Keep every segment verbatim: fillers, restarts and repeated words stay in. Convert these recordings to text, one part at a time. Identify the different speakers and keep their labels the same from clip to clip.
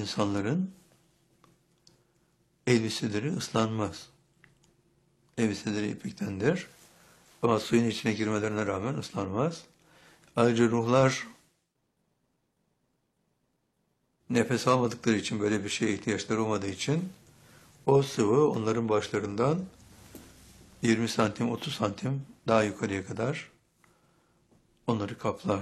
Speaker 1: insanların elbiseleri ıslanmaz. Elbiseleri ipektendir. Ama suyun içine girmelerine rağmen ıslanmaz. Ayrıca ruhlar nefes almadıkları için, böyle bir şeye ihtiyaçları olmadığı için o sıvı onların başlarından yirmi santim, otuz santim daha yukarıya kadar onları kaplar.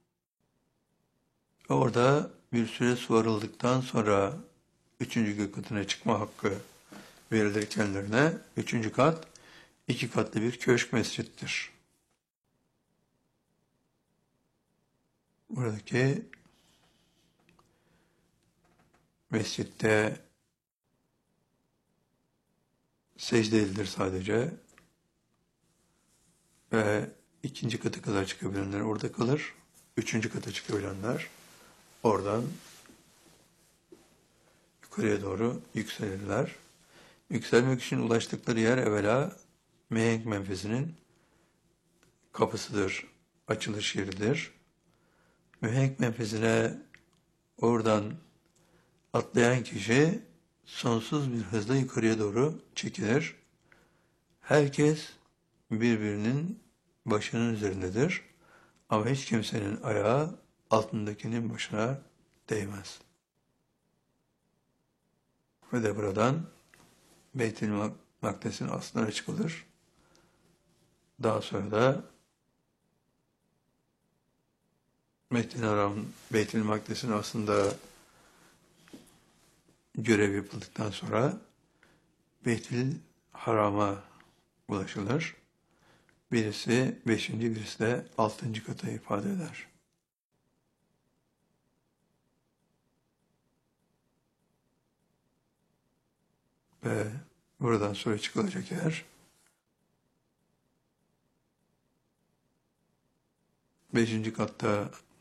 Speaker 1: Orada bir süre su arıldıktan sonra üçüncü gök katına çıkma hakkı verilir kendilerine. Üçüncü kat, iki katlı bir köşk mescittir. Buradaki mescitte secde edilir sadece ve ikinci kata kadar çıkabilenler orada kalır. Üçüncü kata çıkabilenler oradan yukarıya doğru yükselirler. Yükselmek için ulaştıkları yer evvela mihenk menfezinin kapısıdır, açılış yeridir. Mihenk menfezine oradan atlayan kişi sonsuz bir hızla yukarıya doğru çekilir. Herkes birbirinin başının üzerindedir. Ama hiç kimsenin ayağı altındakinin başına değmez. Ve de buradan Beyt-i Makdes'in aslına çıkılır. Daha sonra da Mescid-i Haram, Beyt-i Makdes'in aslında görev yapıldıktan sonra Beyt-i Haram'a ulaşılır. Birisi beşinci, birisi de altıncı kata ifade eder. Ve buradan sonra çıkılacak yer beşinci katta